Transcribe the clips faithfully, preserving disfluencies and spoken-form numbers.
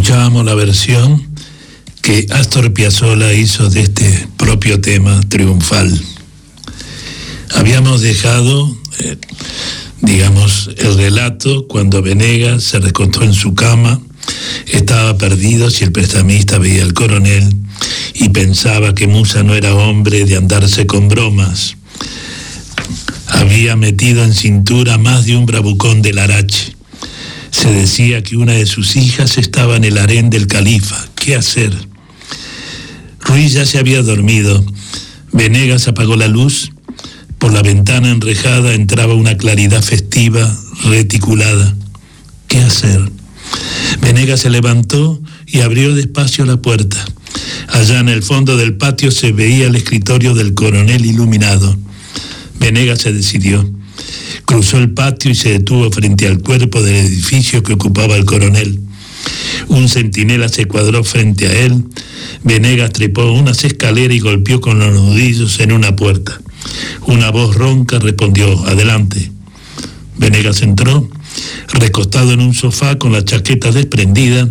Escuchábamos la versión que Astor Piazzolla hizo de este propio tema triunfal. Habíamos dejado, eh, digamos, el relato cuando Venegas se recostó en su cama, estaba perdido si el prestamista veía al coronel y pensaba que Musa no era hombre de andarse con bromas. Había metido en cintura más de un bravucón del Arache. Se decía que una de sus hijas estaba en el harén del califa. ¿Qué hacer? Ruiz ya se había dormido. Venegas apagó la luz. Por la ventana enrejada entraba una claridad festiva, reticulada. ¿Qué hacer? Venegas se levantó y abrió despacio la puerta. Allá en el fondo del patio se veía el escritorio del coronel iluminado. Venegas se decidió. Cruzó el patio y se detuvo frente al cuerpo del edificio que ocupaba el coronel. Un centinela se cuadró frente a él. Venegas trepó unas escaleras y golpeó con los nudillos en una puerta. Una voz ronca respondió: adelante. Venegas entró, recostado en un sofá con la chaqueta desprendida.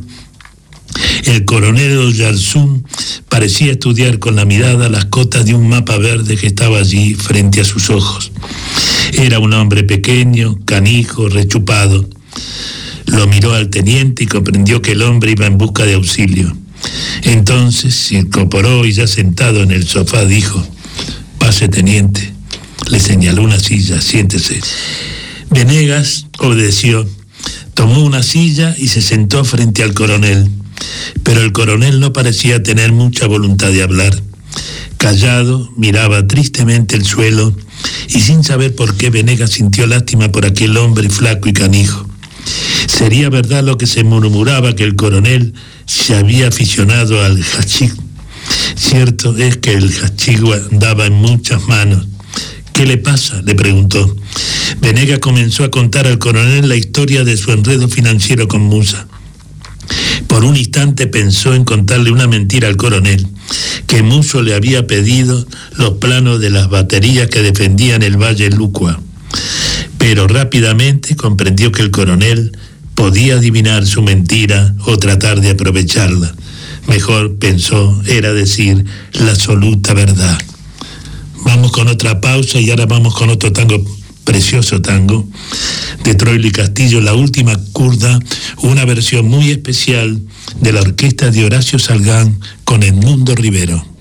El coronel Oyarzún parecía estudiar con la mirada las cotas de un mapa verde que estaba allí frente a sus ojos. Era un hombre pequeño, canijo, rechupado. Lo miró al teniente y comprendió que el hombre iba en busca de auxilio. Entonces se incorporó y ya sentado en el sofá dijo: pase, teniente. Le señaló una silla: siéntese. Venegas obedeció, tomó una silla y se sentó frente al coronel. Pero el coronel no parecía tener mucha voluntad de hablar. Callado, miraba tristemente el suelo y sin saber por qué Venegas sintió lástima por aquel hombre flaco y canijo. Sería verdad lo que se murmuraba, que el coronel se había aficionado al hachís. Cierto es que el hachís andaba en muchas manos. ¿Qué le pasa?, le preguntó. Venegas comenzó a contar al coronel la historia de su enredo financiero con Musa. Por un instante pensó en contarle una mentira al coronel, que Muso le había pedido los planos de las baterías que defendían el Valle Lucua. Pero rápidamente comprendió que el coronel podía adivinar su mentira o tratar de aprovecharla. Mejor, pensó, era decir la absoluta verdad. Vamos con otra pausa y ahora vamos con otro tango, precioso tango, de Troilo y Castillo, La Última Curda, una versión muy especial de la orquesta de Horacio Salgán con Edmundo Rivero.